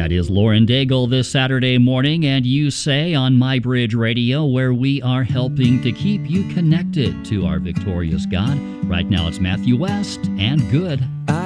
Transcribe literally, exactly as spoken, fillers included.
That is Lauren Daigle this Saturday morning, and You Say on MyBridge Radio, where we are helping to keep you connected to our victorious God. Right now it's Matthew West and Good.